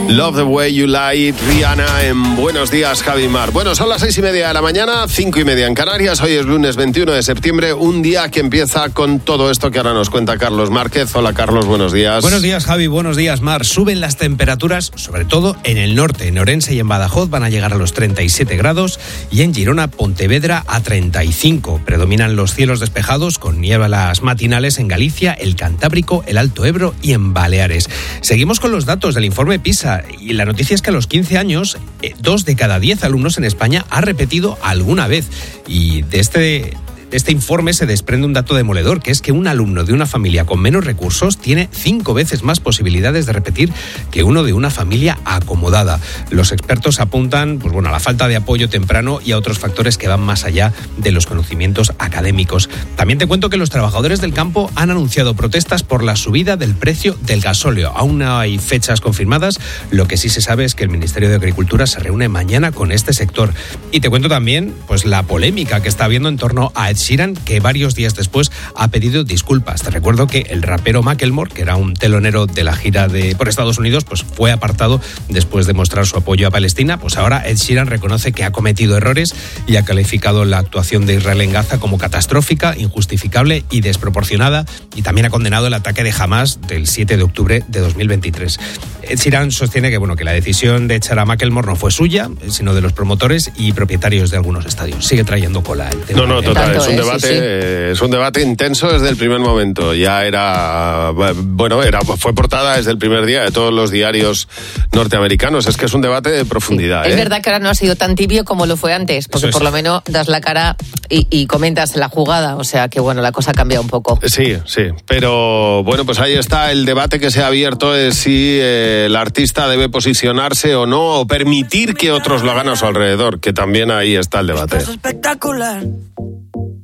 Love the Way You Lie, Rihanna en Buenos Días, Javi Mar. Bueno, son las 6:30 de la mañana, 5:30 en Canarias. Hoy es lunes 21 de septiembre, un día que empieza con todo esto que ahora nos cuenta Carlos Márquez. Hola, Carlos, buenos días. Buenos días, Javi, buenos días, Mar. Suben las temperaturas, sobre todo en el norte. En Orense y en Badajoz van a llegar a los 37 grados y en Girona, Pontevedra a 35. Predominan los cielos despejados con nieblas matinales en Galicia, el Cantábrico, el Alto Ebro y en Baleares. Seguimos con los datos del informe PISA. Y la noticia es que a los 15 años, 2 de cada 10 alumnos en España ha repetido alguna vez. Y de este informe se desprende un dato demoledor, que es que un alumno de una familia con menos recursos tiene 5 veces más posibilidades de repetir que uno de una familia acomodada. Los expertos apuntan a la falta de apoyo temprano y a otros factores que van más allá de los conocimientos académicos. También te cuento que los trabajadores del campo han anunciado protestas por la subida del precio del gasóleo. Aún no hay fechas confirmadas. Lo que sí se sabe es que el Ministerio de Agricultura se reúne mañana con este sector. Y te cuento también la polémica que está habiendo en torno a Ed Sheeran, que varios días después ha pedido disculpas. Te recuerdo que el rapero Macklemore, que era un telonero de la gira por Estados Unidos, fue apartado después de mostrar su apoyo a Palestina. Ahora Ed Sheeran reconoce que ha cometido errores y ha calificado la actuación de Israel en Gaza como catastrófica, injustificable y desproporcionada, y también ha condenado el ataque de Hamás del 7 de octubre de 2023. Ed Sheeran sostiene que la decisión de echar a Macklemore no fue suya, sino de los promotores y propietarios de algunos estadios. Sigue trayendo cola el tema. No, total, es un debate. Sí. Es un debate intenso desde el primer momento. Ya fue portada desde el primer día de todos los diarios norteamericanos. Es que es un debate de profundidad. Es verdad que ahora no ha sido tan tibio como lo fue antes, porque por lo menos das la cara y comentas la jugada. O sea que la cosa cambia un poco. Sí. Pero ahí está el debate que se ha abierto, es si el artista debe posicionarse o no, o permitir que otros lo hagan a su alrededor, que también ahí está el debate. Esto es espectacular.